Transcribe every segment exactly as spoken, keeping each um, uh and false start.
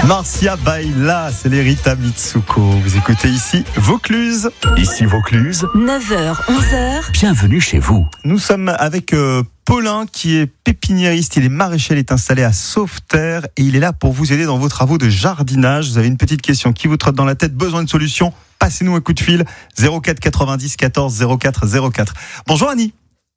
Marcia Baila, c'est les Rita Mitsuko. Vous écoutez ici Vaucluse. Ici Vaucluse. neuf heures, onze heures. Bienvenue chez vous. Nous sommes avec euh, Paulin qui est pépiniériste, il est maraîcher, il est installé à Sauveterre et il est là pour vous aider dans vos travaux de jardinage. Vous avez une petite question qui vous trotte dans la tête, besoin de solution, passez-nous un coup de fil, zéro quatre quatre-vingt-dix quatorze zéro quatre zéro quatre. Bonjour Annie.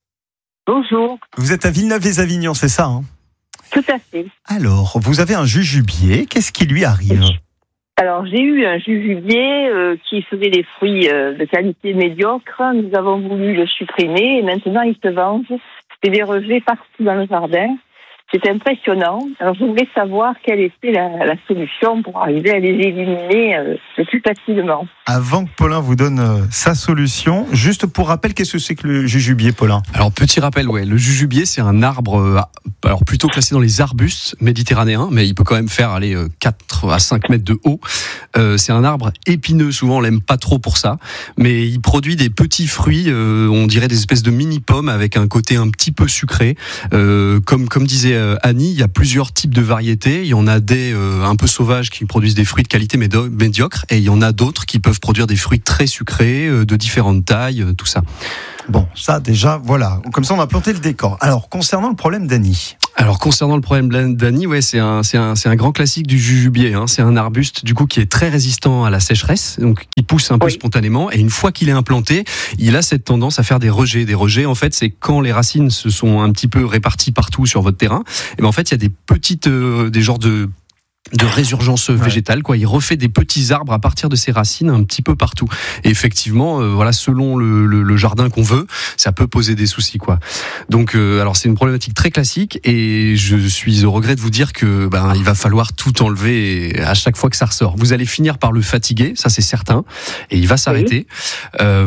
Bonjour. Vous êtes à Villeneuve-les-Avignon, c'est ça hein? Tout à fait. Alors, vous avez un jujubier, qu'est-ce qui lui arrive? Alors, j'ai eu un jujubier euh, qui faisait des fruits euh, de qualité médiocre. Nous avons voulu le supprimer et maintenant il se venge. C'est des rejets partout dans le jardin. C'est impressionnant. Alors, je voulais savoir quelle était la, la solution pour arriver à les éliminer euh, le plus facilement. Avant que Paulin vous donne euh, sa solution, juste pour rappel, qu'est-ce que c'est que le jujubier, Paulin? Alors, petit rappel, ouais, le jujubier, c'est un arbre, euh, alors plutôt classé dans les arbustes méditerranéens, mais il peut quand même faire aller euh, quatre à cinq mètres de haut. Euh, c'est un arbre épineux, souvent on l'aime pas trop pour ça, mais il produit des petits fruits, euh, on dirait des espèces de mini-pommes avec un côté un petit peu sucré. Euh, comme, comme disait euh, Annie, il y a plusieurs types de variétés. Il y en a des euh, un peu sauvages qui produisent des fruits de qualité médo- médiocre, et il y en a d'autres qui peuvent produire des fruits très sucrés, euh, de différentes tailles, euh, tout ça. Bon, ça déjà, voilà. Comme ça, on a planté le décor. Alors, concernant le problème d'Annie. Alors, concernant le problème d'Annie, ouais, c'est un, c'est un, c'est un grand classique du jujubier. Hein. C'est un arbuste, du coup, qui est très résistant à la sécheresse, donc qui pousse un peu oui. spontanément. Et une fois qu'il est implanté, il a cette tendance à faire des rejets. Des rejets, en fait, c'est quand les racines se sont un petit peu réparties partout sur votre terrain. Et ben, en fait, il y a des petites, euh, des genres de de résurgence végétale, quoi. Il refait des petits arbres à partir de ses racines un petit peu partout. Et effectivement, euh, voilà, selon le, le, le jardin qu'on veut, ça peut poser des soucis, quoi. Donc, euh, alors c'est une problématique très classique, et je suis au regret de vous dire que ben il va falloir tout enlever à chaque fois que ça ressort. Vous allez finir par le fatiguer, ça c'est certain, et il va s'arrêter. Oui. Euh,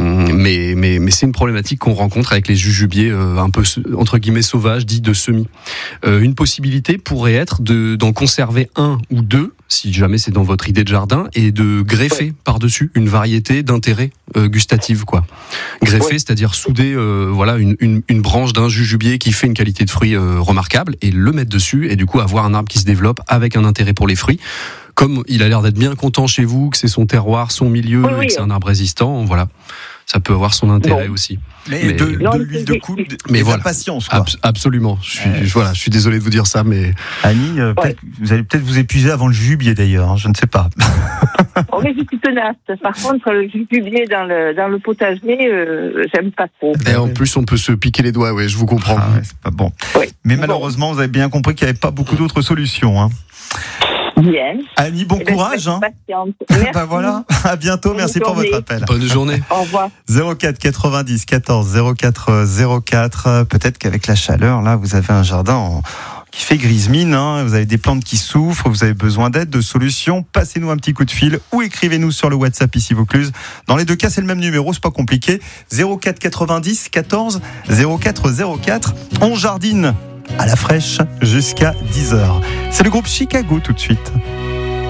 mais mais mais c'est une problématique qu'on rencontre avec les jujubiers euh, un peu entre guillemets sauvages, dits de semis. Euh, une possibilité pourrait être de d'en conserver un ou deux, si jamais c'est dans votre idée de jardin, et de greffer ouais. par-dessus une variété d'intérêt euh, gustative, quoi. Greffer, ouais. c'est-à-dire souder, euh, voilà, une, une, une branche d'un jujubier qui fait une qualité de fruits euh, remarquable, et le mettre dessus, et du coup avoir un arbre qui se développe avec un intérêt pour les fruits. Comme il a l'air d'être bien content chez vous, que c'est son terroir, son milieu, oui, oui. et que c'est un arbre résistant, voilà. Ça peut avoir son intérêt bon. aussi. Mais, mais de, de l'huile de coude, mais de voilà. la patience, quoi. Ab- absolument. Je suis, euh, je, voilà, je suis désolé de vous dire ça, mais Annie, euh, ouais. vous allez peut-être vous épuiser avant le jujubier d'ailleurs. Hein, je ne sais pas. On est juste tenace. Par contre, le jujubier dans le dans le potager, euh, j'aime pas trop. Et en plus, on peut se piquer les doigts. Ouais, je vous comprends. Ah ouais, c'est pas bon. Oui. Mais malheureusement, bon. vous avez bien compris qu'il n'y avait pas beaucoup d'autres solutions. Hein. Bien. Annie, bon eh courage. Ben, hein. bah voilà. À bientôt. Bonne Merci journée. pour votre appel. Bonne journée. Au revoir. zéro quatre quatre-vingt-dix quatorze zéro quatre zéro quatre. Peut-être qu'avec la chaleur, là, vous avez un jardin en... qui fait grise mine. Hein. Vous avez des plantes qui souffrent. Vous avez besoin d'aide, de solutions. Passez-nous un petit coup de fil ou écrivez-nous sur le WhatsApp ici Vaucluse. Dans les deux cas, c'est le même numéro. C'est pas compliqué. zéro quatre quatre-vingt-dix quatorze zéro quatre zéro quatre. On jardine à la fraîche jusqu'à dix heures. C'est le groupe Chicago tout de suite.